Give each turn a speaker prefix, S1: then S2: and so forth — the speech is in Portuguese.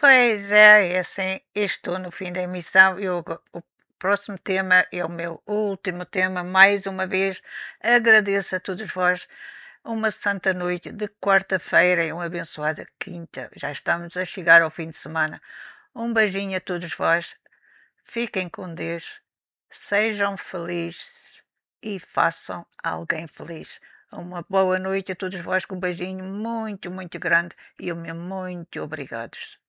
S1: Pois é assim, estou no fim da emissão e o próximo tema é o meu último tema. Mais uma vez, agradeço a todos vós. Uma santa noite de quarta-feira e uma abençoada quinta. Já estamos a chegar ao fim de semana. Um beijinho a todos vós. Fiquem com Deus. Sejam felizes e façam alguém feliz. Uma boa noite a todos vós, com um beijinho muito, muito grande e o meu muito obrigados.